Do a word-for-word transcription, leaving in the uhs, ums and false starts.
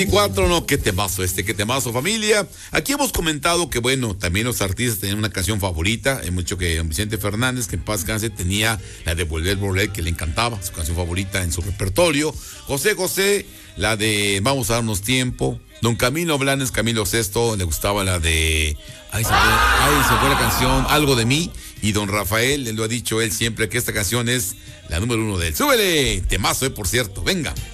Cuatro, no, qué temazo este, qué temazo, familia. Aquí hemos comentado que, bueno, también los artistas tenían una canción favorita. Hay mucho que don Vicente Fernández, que en paz descanse, tenía la de Volver, Volver, que le encantaba, su canción favorita en su repertorio. José José, la de Vamos a darnos tiempo. Don Camilo Blanes, Camilo Sesto, le gustaba la de Ay, se fue, ay, se fue la canción Algo de mí. Y don Rafael, le lo ha dicho él siempre, que esta canción es la número uno de él. ¡Súbele! Temazo, eh, por cierto, venga.